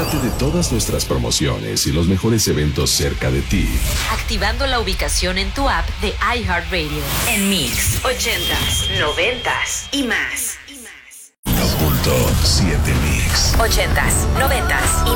Entérate de todas nuestras promociones y los mejores eventos cerca de ti. Activando la ubicación en tu app de iHeartRadio. En Mix 80s, 90s y más. 1.7 Mix. 80s, 90s y